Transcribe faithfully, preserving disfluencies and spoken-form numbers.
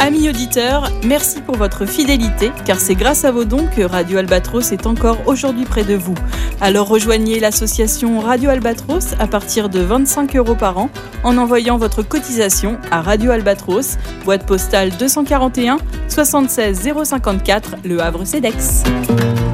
Amis auditeurs, merci pour votre fidélité, car c'est grâce à vos dons que Radio Albatros est encore aujourd'hui près de vous. Alors rejoignez l'association Radio Albatros à partir de vingt-cinq euros par an en envoyant votre cotisation à Radio Albatros, boîte postale deux cent quarante et un soixante-seize zéro cinquante-quatre, Le Havre-Cedex.